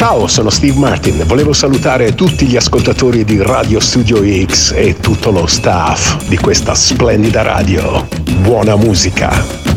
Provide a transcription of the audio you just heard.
Ciao, sono Steve Martin. Volevo salutare tutti gli ascoltatori di Radio Studio X e tutto lo staff di questa splendida radio. Buona musica!